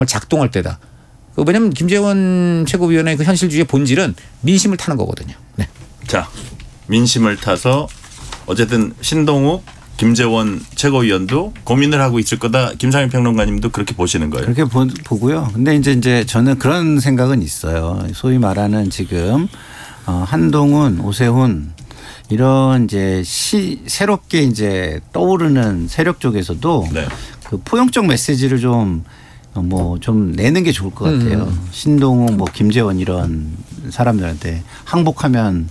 작동할 때다. 왜냐하면 김재원 최고위원의 그 현실주의의 본질은 민심을 타는 거거든요. 네. 자, 민심을 타서 어쨌든 신동욱, 김재원 최고위원도 고민을 하고 있을 거다. 김상일 평론가님도 그렇게 보시는 거예요. 그렇게 보고요. 근데 이제 저는 그런 생각은 있어요. 소위 말하는 지금 한동훈, 오세훈 이런 이제 새롭게 이제 떠오르는 세력 쪽에서도 네. 그 포용적 메시지를 좀 내는 게 좋을 것 같아요. 신동욱, 김재원 이런 사람들한테 항복하면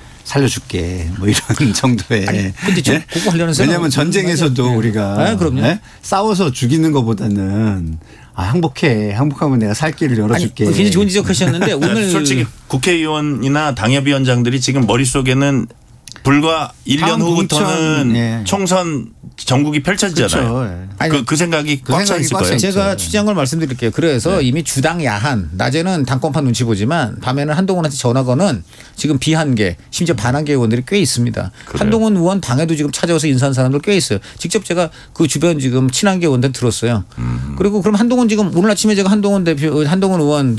살려줄게 이런 정도의. 아니, 근데 네? 그거 관련해서 왜냐하면 전쟁에서도 네. 우리가 그럼요. 네? 싸워서 죽이는 것보다는 항복하면 내가 살 길을 열어줄게. 굉장히 좋은 지적하셨는데 오늘 솔직히 국회의원이나 당협위원장들이 지금 머릿속에는 불과 1년 후부터는 네. 총선 전국이 펼쳐지잖아요. 그렇죠. 그 생각이 꽉 차 있을 거예요. 제가 취재한 걸 말씀드릴게요. 그래서 이미 주당 야한 낮에는 당권판 눈치 보지만 밤에는 한동훈한테 전화 거는 지금 비한계 심지어 반한계 의원들이 꽤 있습니다. 그래요? 한동훈 의원 방에도 지금 찾아와서 인사한 사람들 꽤 있어요. 직접 제가 그 주변 지금 친한계 의원들 들었어요. 그리고 그럼 한동훈 지금 오늘 아침에 제가 한동훈 의원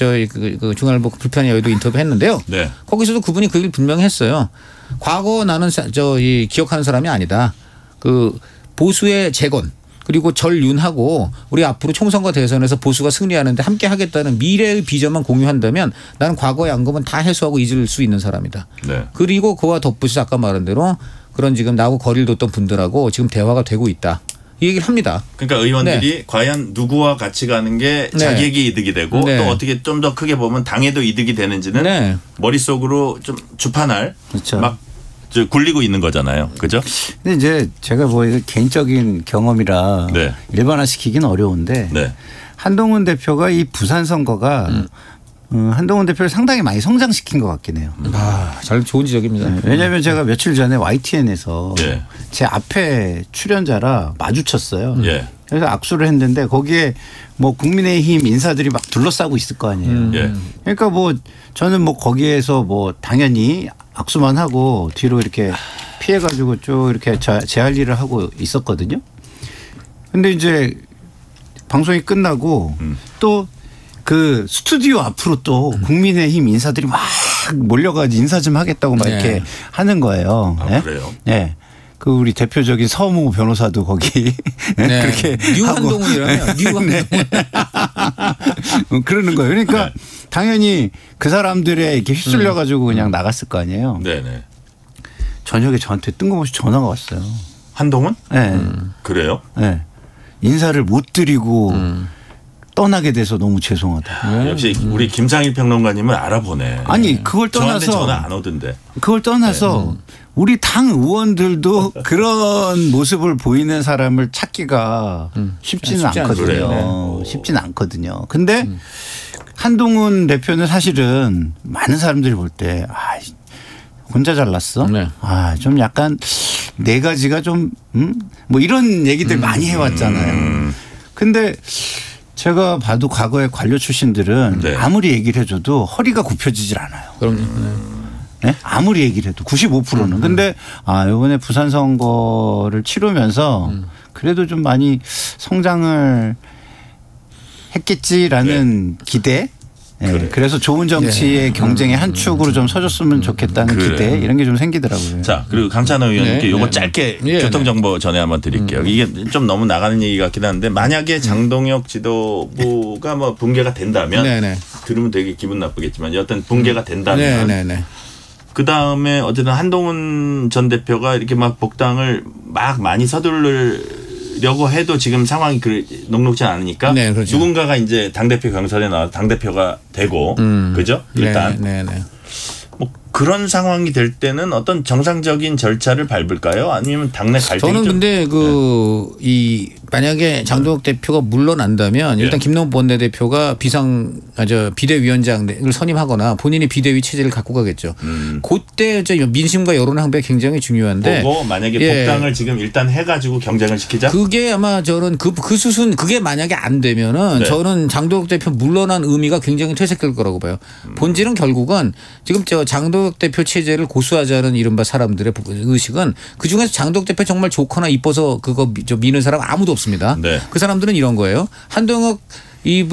그 중앙일보 불편의 여의도 인터뷰했는데요. 네. 거기서도 그분이 그 얘기를 분명히 했어요. 과거 나는 기억하는 사람이 아니다. 그 보수의 재건 그리고 전륜하고 우리 앞으로 총선과 대선에서 보수가 승리하는데 함께 하겠다는 미래의 비전만 공유한다면 나는 과거의 앙금은 다 해소하고 잊을 수 있는 사람이다. 네. 그리고 그와 덧붙여서 아까 말한 대로 그런 지금 나하고 거리를 뒀던 분들하고 지금 대화가 되고 있다. 이 얘기를 합니다. 그러니까 의원들이 과연 누구와 같이 가는 게 자기에게 이득이 되고 또 어떻게 좀 더 크게 보면 당에도 이득이 되는지는 머릿속으로 좀 주판할 그렇죠. 막 굴리고 있는 거잖아요. 그죠? 근데 이제 제가 이거 개인적인 경험이라 일반화시키기는 어려운데 한동훈 대표가 이 부산 선거가 한동훈 대표를 상당히 많이 성장시킨 것 같긴 해요. 잘 좋은 지적입니다. 네, 왜냐하면 제가 며칠 전에 YTN에서 제 앞에 출연자라 마주쳤어요. 그래서 악수를 했는데 거기에 국민의힘 인사들이 막 둘러싸고 있을 거 아니에요. 그러니까 저는 거기에서 당연히 악수만 하고 뒤로 이렇게 피해가지고 쭉 이렇게 제 할 일을 하고 있었거든요. 근데 이제 방송이 끝나고 또 그 스튜디오 앞으로 또 국민의힘 인사들이 막 몰려가지고 인사 좀 하겠다고 막 이렇게 하는 거예요. 아, 그래요? 네. 그 우리 대표적인 서무 변호사도 거기 그렇게 뉴 한동훈이라며 뉴 한동훈 그러는 거예요. 그러니까 당연히 그 사람들에 이렇게 휩쓸려 가지고 그냥 나갔을 거 아니에요. 네네. 저녁에 저한테 뜬금없이 전화가 왔어요. 한동훈? 네. 그래요? 네. 인사를 못 드리고 떠나게 돼서 너무 죄송하다. 역시 우리 김상일 평론가님은 알아보네. 아니 그걸 떠나서 저한테 전화 안 오던데. 그걸 떠나서 우리 당 의원들도 그런 모습을 보이는 사람을 찾기가 쉽지는 않거든요. 쉽지는 않거든요. 근데 한동훈 대표는 사실은 많은 사람들이 볼 때 혼자 잘났어. 좀 약간 네 가지가 좀 이런 얘기들 많이 해왔잖아요. 근데 제가 봐도 과거의 관료 출신들은 아무리 얘기를 해줘도 허리가 굽혀지질 않아요. 그럼요. 네? 아무리 얘기를 해도 95%는. 근데 이번에 부산 선거를 치르면서 그래도 좀 많이 성장을 했겠지라는 기대. 네. 그래서 좋은 정치의 경쟁의 한 축으로 좀 서줬으면 좋겠다는 기대 이런 게 좀 생기더라고요. 자, 그리고 강찬호 의원님께 요거 짧게 교통정보 전에 한번 드릴게요. 이게 좀 너무 나가는 얘기 같긴 한데 만약에 장동혁 지도부가 붕괴가 된다면 들으면 되게 기분 나쁘겠지만 여하튼 붕괴가 된다면 그다음에 어쨌든 한동훈 전 대표가 이렇게 복당을 많이 서두르려고 해도 지금 상황이 녹록지 않으니까 그렇죠. 누군가가 이제 당대표 경선에 나와서 당대표가 되고 그죠? 일단 그런 상황이 될 때는 어떤 정상적인 절차를 밟을까요? 아니면 당내 갈등이 저는 근데 만약에 장동혁 대표가 물러난다면 일단 김동연 원내대표가 비대위원장을 선임하거나 본인이 비대위 체제를 갖고 가겠죠. 그때 민심과 여론 항배가 굉장히 중요한데. 그거 만약에 복당을 지금 일단 해가지고 경쟁을 시키자. 그게 아마 저는 그 수순 그게 만약에 안 되면은 저는 장동혁 대표 물러난 의미가 굉장히 퇴색될 거라고 봐요. 본질은 결국은 지금 장동혁 대표 체제를 고수하자는 이른바 사람들의 의식은 그중에서 장동혁 대표 정말 좋거나 이뻐서 그거 미는 사람 아무도 없습니다. 그 사람들은 이런 거예요. 한동혁 이